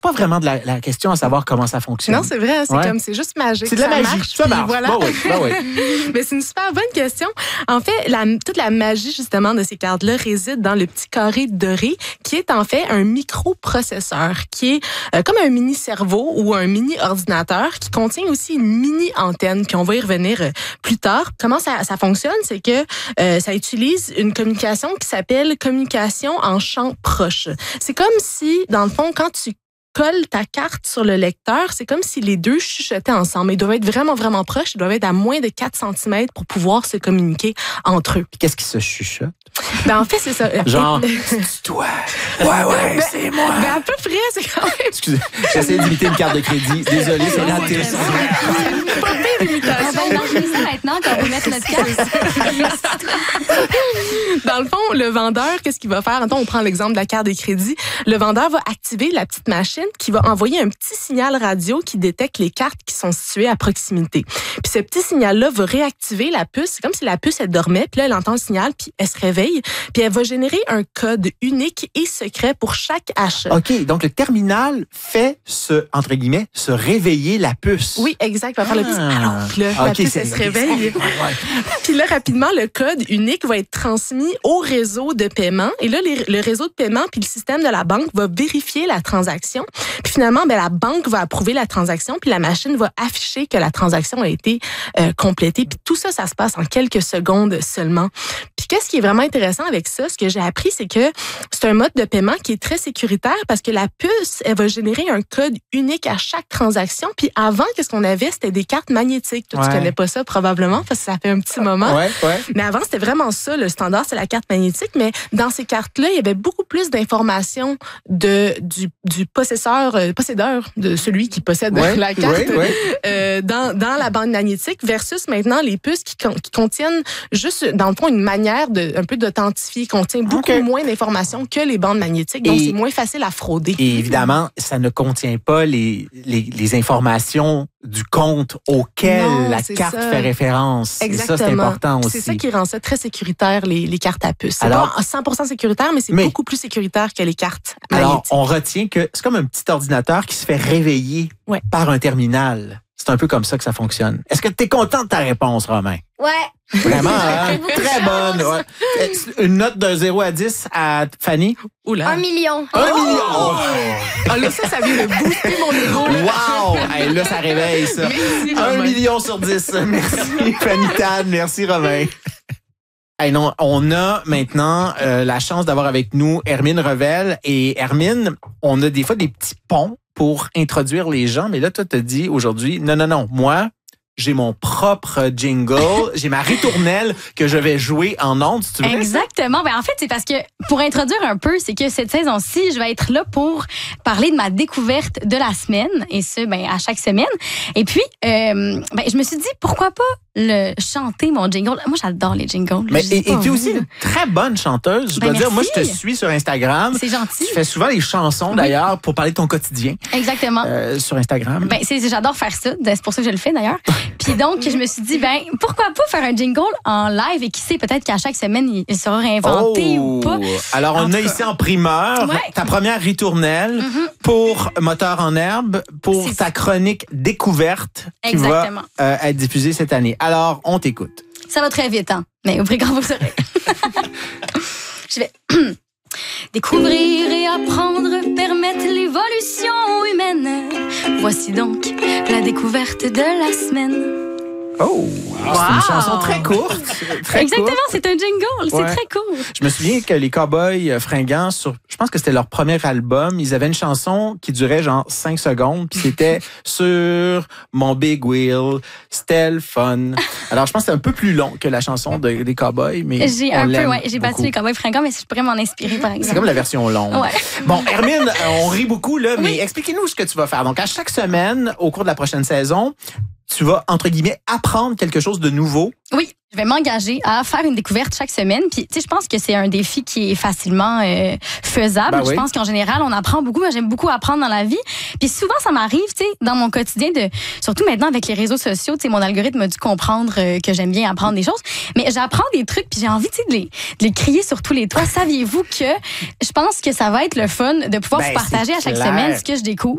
pas vraiment de la question à savoir comment ça fonctionne. Non, c'est vrai, hein, c'est juste magique. C'est de la magie, ça marche. Voilà. Oui. Mais c'est une super bonne question. En fait, toute la magie justement de ces cartes-là réside dans le petit carré doré, qui est en fait un microprocesseur, qui est comme un mini-cerveau ou un mini-ordinateur, qui contient aussi une mini-antenne, qu'on va y revenir plus tard. Comment ça fonctionne? C'est que ça utilise une communication qui s'appelle communication en champ proche. C'est comme si, dans le fond, quand tu colles ta carte sur le lecteur, c'est comme si les deux chuchotaient ensemble. Ils doivent être vraiment, vraiment proches. Ils doivent être à moins de 4 cm pour pouvoir se communiquer entre eux. Puis qu'est-ce qui se chuchote? Ben, en fait, c'est ça. Genre, c'est toi. Ouais, c'est moi. Ben, à peu près, c'est quand même... Excusez, j'essaie d'imiter une carte de crédit. Désolé, c'est raté. C'est pas pire imitation. On va imaginer ça maintenant quand on va mettre notre carte. Dans le fond, le vendeur, qu'est-ce qu'il va faire? Attends, on prend l'exemple de la carte de crédit. Le vendeur va activer la petite machine qui va envoyer un petit signal radio qui détecte les cartes qui sont situées à proximité. Puis ce petit signal-là va réactiver la puce. C'est comme si la puce, elle dormait, puis là, elle entend le signal, puis elle se réveille, puis elle va générer un code unique et secret pour chaque achat. OK, donc le terminal fait entre guillemets, se réveiller la puce. Oui, exact. Il va faire le petit allô, puis là, la puce, elle se réveille. Puis là, rapidement, le code unique va être transmis au réseau de paiement. Et là, le réseau de paiement puis le système de la banque va vérifier la transaction. Puis finalement, la banque va approuver la transaction, puis la machine va afficher que la transaction a été complétée. Puis tout ça, ça se passe en quelques secondes seulement. Puis qu'est-ce qui est vraiment intéressant avec ça, ce que j'ai appris, c'est que c'est un mode de paiement qui est très sécuritaire parce que la puce, elle va générer un code unique à chaque transaction. Puis avant, qu'est-ce qu'on avait? C'était des cartes magnétiques. Toi, tu connais pas ça probablement parce que ça fait un petit moment. Ouais. Mais avant, c'était vraiment ça. Le standard, c'est la carte magnétique. Mais dans ces cartes-là, il y avait beaucoup plus d'informations du possédeur, de celui qui possède la carte dans la bande magnétique versus maintenant les puces qui contiennent juste, dans le fond, une manière un peu d'authentifier, contient beaucoup moins d'informations que les bandes magnétiques. Donc, c'est moins facile à frauder. Et évidemment, ça ne contient pas les informations du compte auquel la carte fait référence. Exactement. Et ça, c'est important aussi. C'est ça qui rend ça très sécuritaire, les cartes à puce. C'est alors, pas 100% sécuritaire, mais c'est beaucoup plus sécuritaire que les cartes magnétiques. Alors, on retient que c'est comme un petit ordinateur qui se fait réveiller par un terminal. C'est un peu comme ça que ça fonctionne. Est-ce que tu es content de ta réponse, Romain? Ouais. Vraiment, hein? Très bonne. Ouais. Une note de 0 à 10 à Fanny? Oula. 1 million. 1 million! Oh, là, ça vient de booster mon ego. Wow! Hey, là, ça réveille, ça. Merci, 1 million sur 10. Merci, Fanny Tan. Merci, Romain. Hey, non, on a maintenant la chance d'avoir avec nous Hermine Revel. Et Hermine, on a des fois des petits ponts pour introduire les gens. Mais là, toi, tu te dis aujourd'hui, non, moi, j'ai mon propre jingle, j'ai ma ritournelle que je vais jouer en ondes, si tu veux. Exactement. En fait, c'est parce que, pour introduire un peu, c'est que cette saison-ci, je vais être là pour parler de ma découverte de la semaine, et ce, à chaque semaine. Et puis, je me suis dit, pourquoi pas chanter mon jingle? Moi, j'adore les jingles. Mais et tu es aussi une très bonne chanteuse. Je dois dire, moi, je te suis sur Instagram. C'est gentil. Tu fais souvent les chansons, d'ailleurs, pour parler de ton quotidien. Exactement. Sur Instagram. J'adore faire ça. C'est pour ça que je le fais, d'ailleurs. Puis donc, je me suis dit, pourquoi pas faire un jingle en live, et qui sait, peut-être qu'à chaque semaine, il sera réinventé ou pas. Alors, on a ici en primeur ta première ritournelle pour Moteur en herbe, pour ta chronique découverte qui va être diffusée cette année. Alors, on t'écoute. Ça va très vite, hein? Mais ouvrez grand vos oreilles. Je vais... Découvrir et apprendre permettent l'évolution humaine. Voici donc la découverte de la semaine. Oh, c'est une chanson très courte. Exactement, c'est un jingle, c'est très court. Je me souviens que les Cowboys Fringants, je pense que c'était leur premier album, ils avaient une chanson qui durait genre 5 secondes, puis c'était sur mon big wheel, c'était le fun. Alors, je pense que c'est un peu plus long que la chanson des Cowboys, mais j'ai battu les Cowboys Fringants, mais je pourrais m'en inspirer, par exemple. C'est comme la version longue. Ouais. Bon, Hermine, on rit beaucoup, là, mais expliquez-nous ce que tu vas faire. Donc, à chaque semaine, au cours de la prochaine saison, tu vas, entre guillemets, apprendre quelque chose de nouveau. Oui, je vais m'engager à faire une découverte chaque semaine. Puis, je pense que c'est un défi qui est facilement faisable. Je pense qu'en général, on apprend beaucoup. Moi, j'aime beaucoup apprendre dans la vie. Puis souvent, ça m'arrive, dans mon quotidien, surtout maintenant avec les réseaux sociaux, mon algorithme m'a dû comprendre que j'aime bien apprendre des choses. Mais j'apprends des trucs, puis j'ai envie, de les crier sur tous les toits. Saviez-vous que je pense que ça va être le fun de pouvoir vous partager à chaque semaine ce que je découvre.